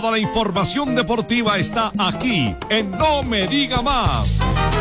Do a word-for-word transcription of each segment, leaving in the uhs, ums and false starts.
Toda la información deportiva está aquí en No Me Diga Más.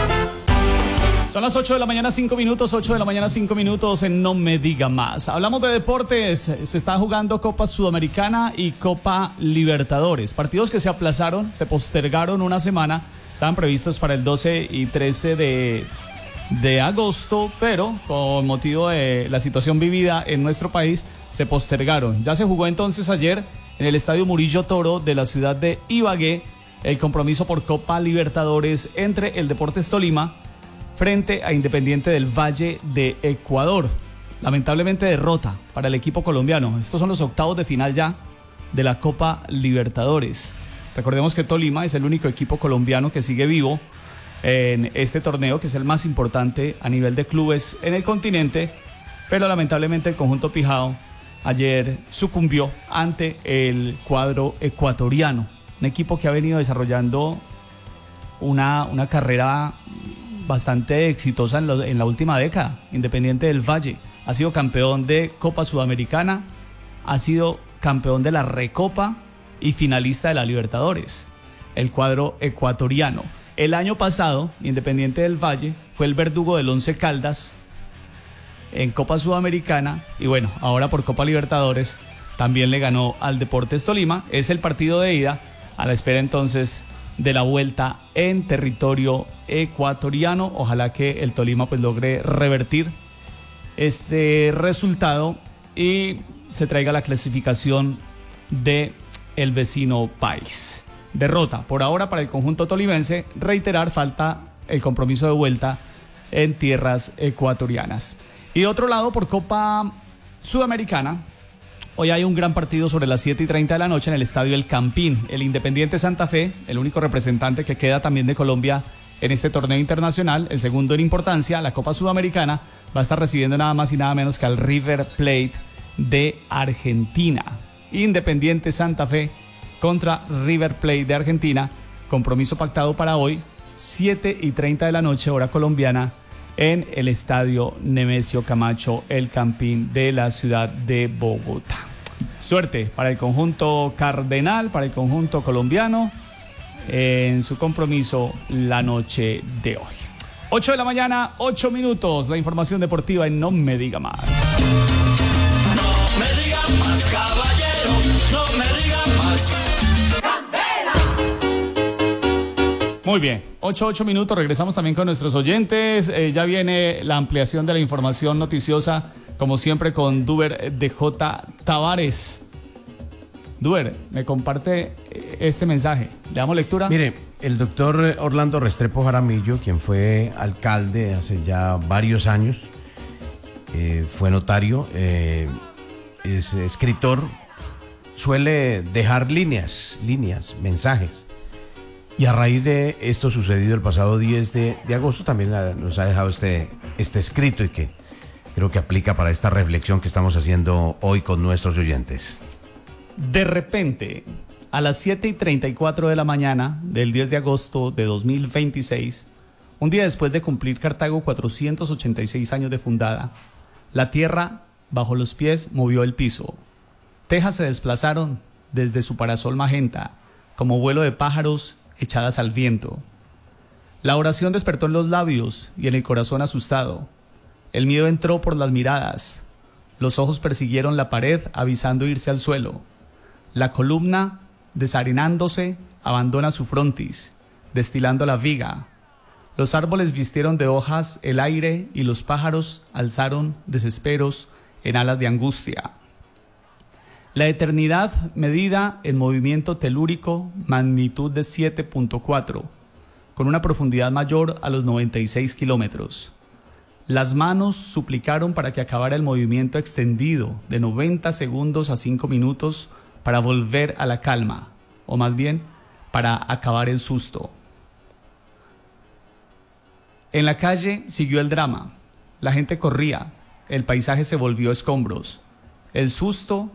Son las ocho de la mañana, cinco minutos, ocho de la mañana, cinco minutos en No Me Diga Más. Hablamos de deportes, se está jugando Copa Sudamericana y Copa Libertadores. Partidos que se aplazaron, se postergaron una semana, estaban previstos para el doce y trece de, de agosto, pero con motivo de la situación vivida en nuestro país, se postergaron. Ya se jugó entonces ayer en el Estadio Murillo Toro de la ciudad de Ibagué el compromiso por Copa Libertadores entre el Deportes Tolima frente a Independiente del Valle de Ecuador. Lamentablemente derrota para el equipo colombiano. Estos son los octavos de final ya de la Copa Libertadores. Recordemos que Tolima es el único equipo colombiano que sigue vivo en este torneo, que es el más importante a nivel de clubes en el continente, pero lamentablemente el conjunto pijao ayer sucumbió ante el cuadro ecuatoriano, un equipo que ha venido desarrollando una, una carrera bastante exitosa en, lo, en la última década. Independiente del Valle ha sido campeón de Copa Sudamericana, ha sido campeón de la Recopa y finalista de la Libertadores, el cuadro ecuatoriano. El año pasado, Independiente del Valle fue el verdugo del Once Caldas en Copa Sudamericana y bueno, ahora por Copa Libertadores también le ganó al Deportes Tolima. Es el partido de ida, a la espera entonces de la vuelta en territorio ecuatoriano. Ojalá que el Tolima pues logre revertir este resultado y se traiga la clasificación de el vecino país. Derrota por ahora para el conjunto tolimense. Reiterar, falta el compromiso de vuelta en tierras ecuatorianas. Y de otro lado, por Copa Sudamericana, hoy hay un gran partido sobre las siete y treinta de la noche en el Estadio El Campín. El Independiente Santa Fe, el único representante que queda también de Colombia en este torneo internacional, el segundo en importancia, la Copa Sudamericana, va a estar recibiendo nada más y nada menos que al River Plate de Argentina. Independiente Santa Fe contra River Plate de Argentina, compromiso pactado para hoy, siete y treinta de la noche, hora colombiana, en el Estadio Nemesio Camacho, El Campín de la ciudad de Bogotá. Suerte para el conjunto cardenal, para el conjunto colombiano, en su compromiso la noche de hoy. ocho de la mañana, ocho minutos, la información deportiva en No Me Diga Más. No me diga más, caballero, no me diga más. Muy bien, ocho, ocho minutos, regresamos también con nuestros oyentes. Eh, ya viene la ampliación de la información noticiosa, como siempre con Duber D J Tavares. Duber, me comparte este mensaje. ¿Le damos lectura? Mire, el doctor Orlando Restrepo Jaramillo, quien fue alcalde hace ya varios años, eh, fue notario, eh, es escritor, suele dejar líneas, líneas, mensajes. Y a raíz de esto sucedido el pasado diez de agosto, también nos ha dejado este, este escrito y que creo que aplica para esta reflexión que estamos haciendo hoy con nuestros oyentes. De repente, a las siete y treinta y cuatro de la mañana del diez de agosto de dos mil veintiséis, un día después de cumplir Cartago cuatrocientos ochenta y seis años de fundada, la tierra bajo los pies movió el piso. Tejas se desplazaron desde su parasol magenta, como vuelo de pájaros echadas al viento. La oración despertó en los labios y en el corazón asustado. El miedo entró por las miradas. Los ojos persiguieron la pared, avisando irse al suelo. La columna, desarenándose, abandona su frontis, destilando la viga. Los árboles vistieron de hojas el aire y los pájaros alzaron desesperos en alas de angustia. La eternidad medida en movimiento telúrico, magnitud de siete punto cuatro, con una profundidad mayor a los noventa y seis kilómetros. Las manos suplicaron para que acabara el movimiento extendido de noventa segundos a cinco minutos para volver a la calma, o más bien, para acabar el susto. En la calle siguió el drama. La gente corría, el paisaje se volvió escombros. El susto